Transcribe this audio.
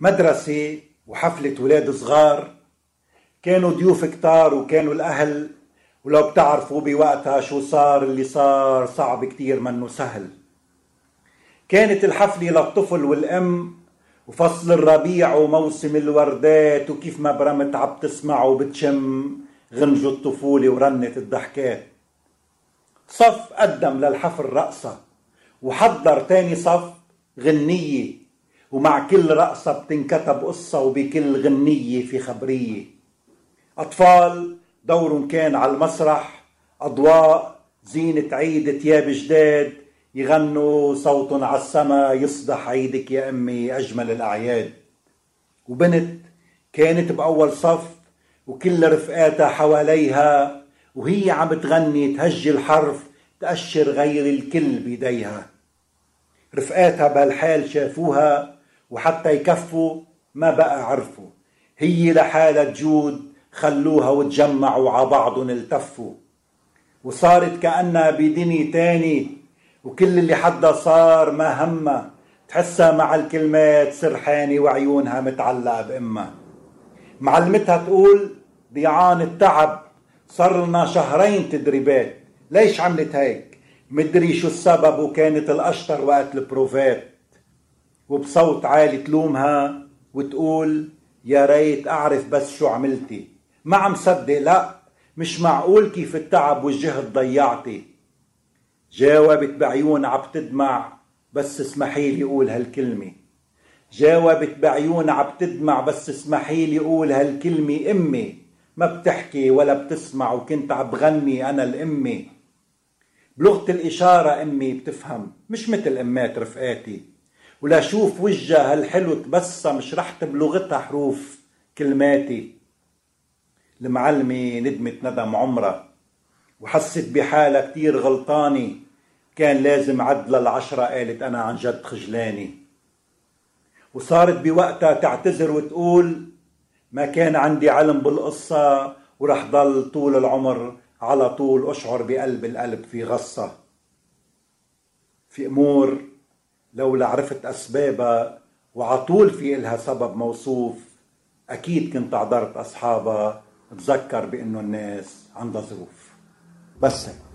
مدرسة وحفلة ولاد صغار، كانوا ضيوف كتار وكانوا الأهل، ولو بتعرفوا بوقتها شو صار اللي صار صعب كتير منه سهل. كانت الحفلة للطفل والأم وفصل الربيع وموسم الوردات، وكيف ما برمت عم تسمع وبتشم غنج الطفولة ورنة الضحكات. صف قدم للحفل رقصة وحضر تاني صف غنية، ومع كل رقصة بتنكتب قصة وبكل غنية في خبرية. أطفال دورهم كان على المسرح، أضواء زينة عيد تياب جداد، يغنوا صوتهم على السما يصدح عيدك يا أمي أجمل الأعياد. وبنت كانت بأول صف وكل رفقاتها حواليها، وهي عم تغني تهجي الحرف تأشر غير الكل بيديها. رفقاتها بهالحال شافوها وحتى يكفوا ما بقى عرفوا، هي لحالها تجود خلوها وتجمعوا ع بعضهم التفوا. وصارت كأنها بدني تاني، وكل اللي حدا صار ما همها، تحسها مع الكلمات سرحانة وعيونها متعلقة بأمها. معلمتها تقول ضيعان التعب، صار لنا شهرين تدريبات، ليش عملت هيك؟ مدري شو السبب وكانت الأشطر وقت البروفات. وبصوت عالي تلومها وتقول يا ريت أعرف بس شو عملتي، ما عم صدق، لا مش معقول كيف التعب والجهد ضيعتي. جاوبت بعيون عم تدمع بس اسمحيلي أقول هالكلمة، جاوبت بعيون عم تدمع بس اسمحيلي أقول هالكلمة. أمي ما بتحكي ولا بتسمع وكنت عم بغني أنا الأمي. بلغة الإشارة أمي بتفهم مش مثل أمات رفقاتي، ولا شوف وجهها هالحلو تبسم شرحت بلغتها حروف كلماتي. المعلمة ندمت ندم عمرها وحست بحالها كتير غلطاني، كان لازم عدل العشرة، قالت أنا عن جد خجلاني. وصارت بوقتها تعتذر وتقول ما كان عندي علم بالقصة، ورح ضل طول العمر على طول أشعر بقلب القلب في غصة. في أمور لولا عرفت أسبابها وعطول في إلها سبب موصوف، أكيد كنت عذرت أصحابها، تذكر بأنه الناس عندها ظروف. بس هيك.